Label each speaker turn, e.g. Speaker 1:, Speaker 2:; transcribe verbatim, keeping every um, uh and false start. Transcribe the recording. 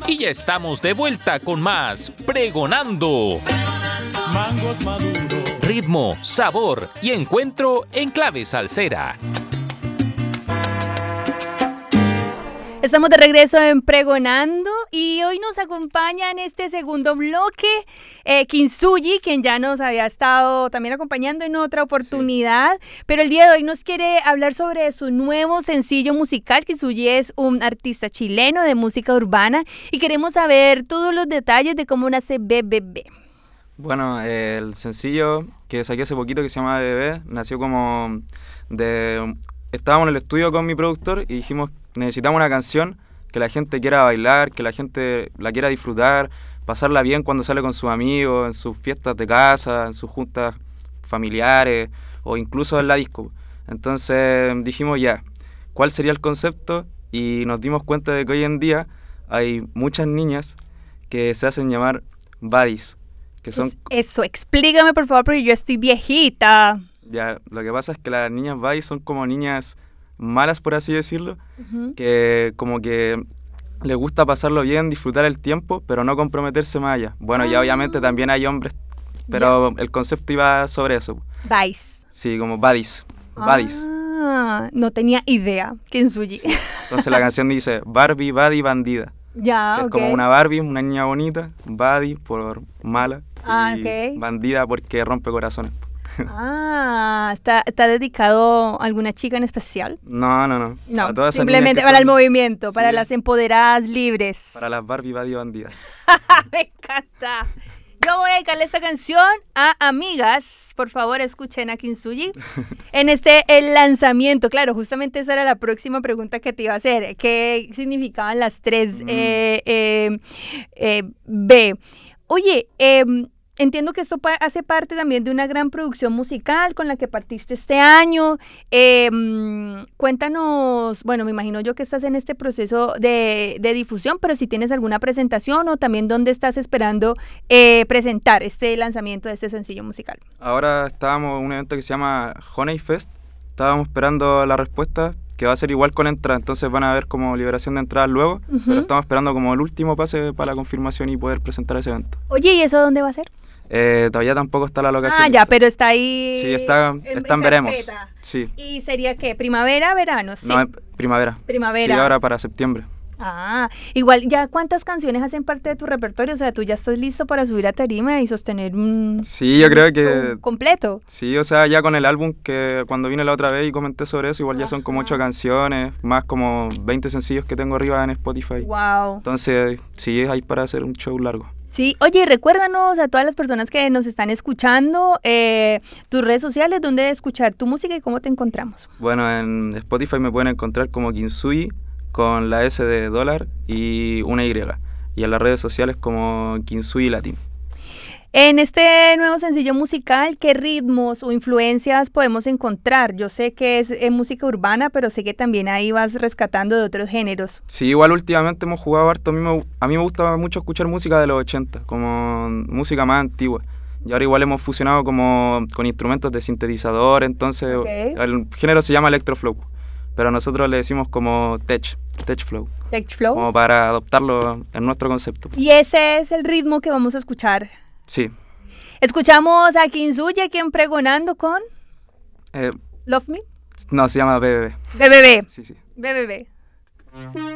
Speaker 1: Y ya estamos de vuelta con más Pregonando.
Speaker 2: Mangos maduros.
Speaker 1: Ritmo, sabor y encuentro en clave salsera.
Speaker 3: Estamos de regreso en Pregonando y hoy nos acompaña en este segundo bloque eh, Kintsugi, quien ya nos había estado también acompañando en otra oportunidad, sí. Pero el día de hoy nos quiere hablar sobre su nuevo sencillo musical. Kintsugi es un artista chileno de música urbana y queremos saber todos los detalles de cómo nace B B B.
Speaker 4: Bueno, eh, el sencillo que saqué hace poquito, que se llama B B B, nació como de... Estábamos en el estudio con mi productor y dijimos, necesitamos una canción que la gente quiera bailar, que la gente la quiera disfrutar, pasarla bien cuando sale con sus amigos, en sus fiestas de casa, en sus juntas familiares o incluso en la disco. Entonces dijimos ya, ¿cuál sería el concepto? Y nos dimos cuenta de que hoy en día hay muchas niñas que se hacen llamar buddies. Que son...
Speaker 3: Eso, explícame por favor, porque yo estoy viejita.
Speaker 4: Ya, lo que pasa es que las niñas buddies son como niñas malas, por así decirlo, uh-huh. que como que les gusta pasarlo bien, disfrutar el tiempo, pero no comprometerse más allá. Bueno, ah. ya obviamente también hay hombres, pero yeah. el concepto iba sobre eso.
Speaker 3: Buddies.
Speaker 4: Sí, como buddies. Buddies.
Speaker 3: Ah, no tenía idea. Kintsugi.
Speaker 4: Sí. Entonces la canción dice Barbie, buddy, bandida.
Speaker 3: Ya,
Speaker 4: que es
Speaker 3: okay.
Speaker 4: como una Barbie, una niña bonita, buddy por mala,
Speaker 3: ah,
Speaker 4: y
Speaker 3: okay.
Speaker 4: bandida porque rompe corazones.
Speaker 3: Ah, ¿está, ¿está dedicado a alguna chica en especial?
Speaker 4: No, no, no.
Speaker 3: No,
Speaker 4: a todas
Speaker 3: simplemente para son... el movimiento, para sí. las empoderadas libres.
Speaker 4: Para las Barbie, buddy, bandidas.
Speaker 3: Me encanta. Yo voy a dedicarle esta canción a amigas. Por favor, escuchen a Kintsugi en este el lanzamiento. Claro, justamente esa era la próxima pregunta que te iba a hacer. ¿Qué significaban las tres mm. eh, eh, eh, B? Oye, eh, entiendo que esto pa- hace parte también de una gran producción musical con la que partiste este año. Eh, cuéntanos, bueno, me imagino yo que estás en este proceso de, de difusión, pero si tienes alguna presentación o también dónde estás esperando eh, presentar este lanzamiento de este sencillo musical.
Speaker 4: Ahora estábamos en un evento que se llama Honey Fest. Estábamos esperando la respuesta, que va a ser igual con entrada, entonces van a ver como liberación de entradas luego, uh-huh. pero estamos esperando como el último pase para la confirmación y poder presentar ese evento.
Speaker 3: Oye, ¿y eso dónde va a ser?
Speaker 4: Eh, todavía tampoco está la locación.
Speaker 3: Ah, ya, pero está ahí.
Speaker 4: Sí, está,
Speaker 3: en,
Speaker 4: está en veremos. Sí.
Speaker 3: ¿Y sería qué? ¿Primavera, verano? Sí.
Speaker 4: No, primavera.
Speaker 3: Primavera.
Speaker 4: Sí, ahora para septiembre.
Speaker 3: Ah, igual, ¿ya cuántas canciones hacen parte de tu repertorio? O sea, ¿tú ya estás listo para subir a tarima y sostener un...
Speaker 4: Sí, yo creo que...
Speaker 3: completo.
Speaker 4: Sí, o sea, ya con el álbum que cuando vine la otra vez y comenté sobre eso, igual ya Ajá. son como ocho canciones, más como veinte sencillos que tengo arriba en Spotify.
Speaker 3: Wow.
Speaker 4: Entonces, sí, es ahí para hacer un show largo.
Speaker 3: Sí, oye, recuérdanos a todas las personas que nos están escuchando, eh, tus redes sociales, dónde escuchar tu música y cómo te encontramos.
Speaker 4: Bueno, en Spotify me pueden encontrar como Kintsugi, con la S de dólar y una Y. Y en las redes sociales como Kintsugi Latin.
Speaker 3: En este nuevo sencillo musical, ¿qué ritmos o influencias podemos encontrar? Yo sé que es, es música urbana, pero sé que también ahí vas rescatando de otros géneros.
Speaker 4: Sí, igual últimamente hemos jugado harto. A mí me, a mí me gusta mucho escuchar música de los ochenta, como música más antigua. Y ahora igual hemos fusionado como con instrumentos de sintetizador, entonces okay. el género se llama electroflow. Pero nosotros le decimos como tech, tech flow.
Speaker 3: Tech flow.
Speaker 4: Como para adoptarlo en nuestro concepto.
Speaker 3: Y ese es el ritmo que vamos a escuchar.
Speaker 4: Sí.
Speaker 3: Escuchamos a Kintsugi, aquí en Pregonando con...
Speaker 4: Eh,
Speaker 3: Love Me.
Speaker 4: No, se llama B B B.
Speaker 3: B B B.
Speaker 4: Sí, sí.
Speaker 3: B B B.